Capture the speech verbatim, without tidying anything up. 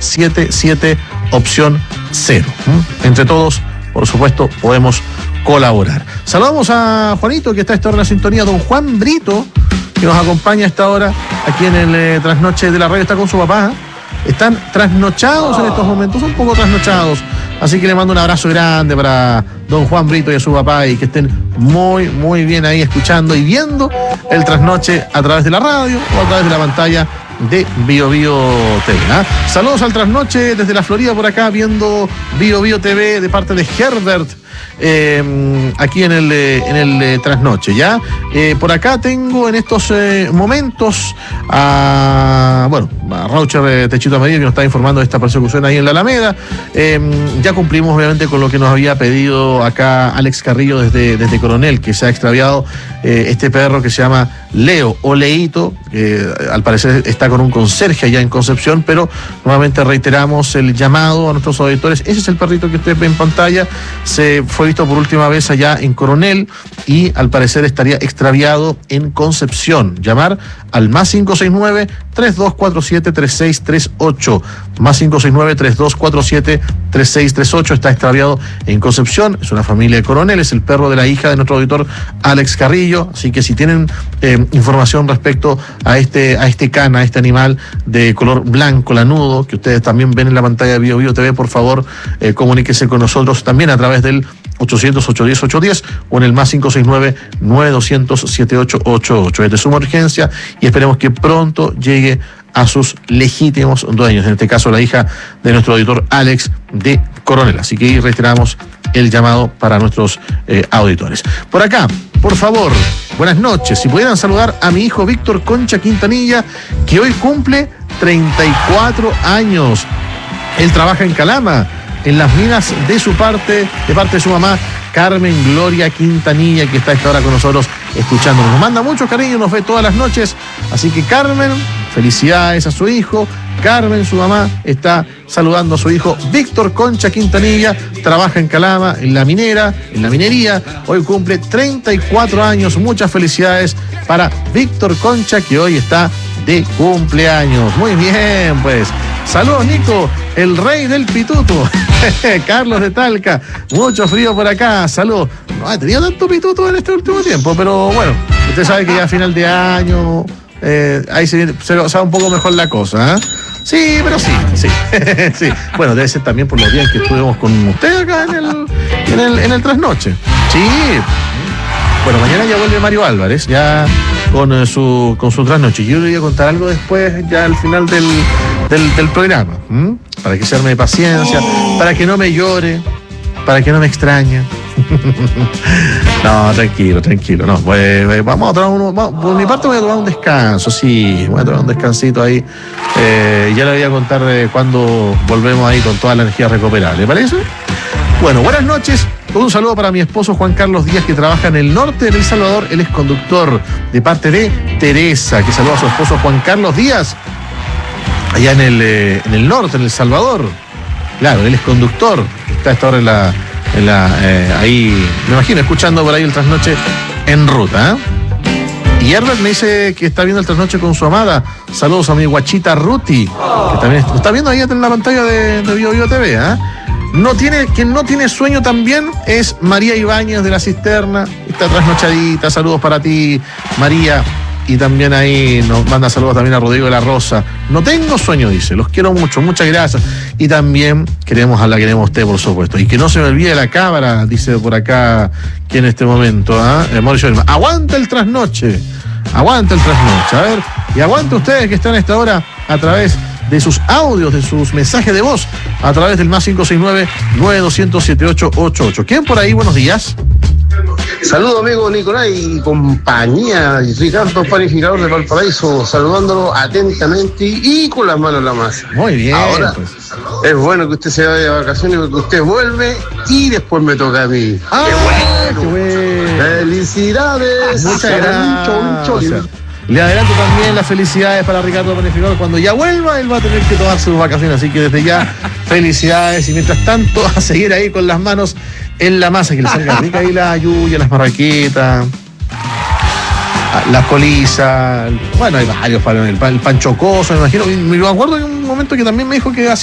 siete siete, opción cero. ¿Mm? Entre todos, por supuesto, podemos colaborar. Saludamos a Juanito, que está a esta hora en la sintonía, don Juan Brito, que nos acompaña a esta hora aquí en el eh, trasnoche de la radio, está con su papá. Están trasnochados en estos momentos, un poco trasnochados. Así que le mando un abrazo grande para don Juan Brito y a su papá, y que estén muy, muy bien ahí escuchando y viendo el trasnoche a través de la radio o a través de la pantalla de Bio Bio T V. ¿eh? Saludos al trasnoche desde la Florida por acá, viendo Bio Bio T V de parte de Herbert. Eh, aquí en el, en el eh, trasnoche, ¿ya? Eh, por acá tengo en estos eh, momentos a, bueno, a Raucher eh, Techito Amarillo, que nos está informando de esta persecución ahí en la Alameda. Eh, ya cumplimos obviamente con lo que nos había pedido acá Alex Carrillo desde, desde Coronel, que se ha extraviado eh, este perro que se llama Leo o Leito, que eh, al parecer está con un conserje allá en Concepción, pero nuevamente reiteramos el llamado a nuestros auditores. Ese es el perrito que usted ve en pantalla, se fue visto por última vez allá en Coronel y al parecer estaría extraviado en Concepción. Llamar al más cinco seis nueve, tres dos cuatro siete, tres seis tres ocho, más cinco seis nueve, tres dos cuatro siete, tres seis tres ocho. Está extraviado en Concepción, es una familia de Coronel, es el perro de la hija de nuestro auditor Alex Carrillo, así que si tienen eh, información respecto a este, a este can, a este animal de color blanco lanudo, que ustedes también ven en la pantalla de Bio Bio T V, por favor eh, comuníquese con nosotros también a través del ochocientos, ochocientos diez, ochocientos diez o en el más cinco seis nueve, nueve doscientos, setenta y ocho ochenta y ocho. Es de suma urgencia y esperemos que pronto llegue a sus legítimos dueños, en este caso la hija de nuestro auditor Alex de Coronel. Así que reiteramos el llamado para nuestros eh, auditores. Por acá, por favor, buenas noches. Si pudieran saludar a mi hijo Víctor Concha Quintanilla, que hoy cumple treinta y cuatro años. Él trabaja en Calama, en las minas de su parte, de parte de su mamá, Carmen Gloria Quintanilla, que está a esta hora con nosotros escuchándonos. Nos manda mucho cariño, nos ve todas las noches. Así que Carmen, felicidades a su hijo. Carmen, su mamá, está saludando a su hijo Víctor Concha Quintanilla, trabaja en Calama, en la minera, en la minería. Hoy cumple treinta y cuatro años. Muchas felicidades para Víctor Concha, que hoy está de cumpleaños. Muy bien, pues. Saludos, Nico, el rey del pituto. Carlos de Talca, mucho frío por acá. Saludos. No ha tenido tanto pituto en este último tiempo, pero bueno, usted sabe que ya a final de año eh, ahí se, se sabe un poco mejor la cosa, ¿eh? Sí, pero sí, sí, sí. Bueno, debe ser también por los días que estuvimos con usted acá en el, en el, en el trasnoche. Sí. Bueno, mañana ya vuelve Mario Álvarez, ya con eh, su con su trasnoche. Yo le voy a contar algo después, ya al final del, del, del programa, ¿m? Para que se arme de paciencia, para que no me llore, para que no me extrañe. No, tranquilo, tranquilo. No, pues, vamos a tomar uno. Vamos, por mi parte voy a tomar un descanso, sí, voy a tomar un descansito ahí. Eh, ya le voy a contar eh, cuando volvemos ahí con toda la energía recuperada, ¿le parece? Bueno, buenas noches. Un saludo para mi esposo Juan Carlos Díaz, que trabaja en el norte de El Salvador. Él es conductor, de parte de Teresa, que saluda a su esposo Juan Carlos Díaz, allá en el, eh, en el norte, en El Salvador. Claro, él es conductor. Está a esta hora en la, en la eh, ahí, me imagino, escuchando por ahí el trasnoche en ruta, ¿eh? Y Herbert me dice que está viendo el trasnoche con su amada. Saludos a mi guachita Ruti, que también está, está viendo ahí en la pantalla de, de Bio Bio T V, ¿eh? No tiene, quien no tiene sueño también es María Ibáñez de La Cisterna. Está trasnochadita. Saludos para ti, María. Y también ahí nos manda saludos también a Rodrigo de la Rosa. No tengo sueño, dice. Los quiero mucho. Muchas gracias. Y también queremos a la queremos a usted, por supuesto. Y que no se me olvide la cámara, dice por acá, que en este momento, ¿eh? Mauricio Vilma. Aguanta el trasnoche. Aguanta el trasnoche. A ver. Y aguanta ustedes que están a esta hora a través de sus audios, de sus mensajes de voz, a través del más cinco seis nueve, nueve doscientos, setenta y ocho ochenta y ocho. ¿Quién por ahí? Buenos días. Saludos, amigo Nicolás y compañía. Ricardo, panificador de Valparaíso, saludándolo atentamente y con las manos en la masa. Muy bien. Ahora, pues, es bueno que usted se vaya de vacaciones porque usted vuelve y después me toca a mí. Ah, qué bueno. Qué bueno. Felicidades. Muchas gracias. Le adelanto también las felicidades para Ricardo Panificador. Cuando ya vuelva, él va a tener que tomar sus vacaciones. Así que desde ya, felicidades. Y mientras tanto, a seguir ahí con las manos en la masa, que le salga rica ahí la yuya, las marraquetas, las colizas. Bueno, hay varios, el pan chocoso, me imagino. Me acuerdo en un momento que también me dijo que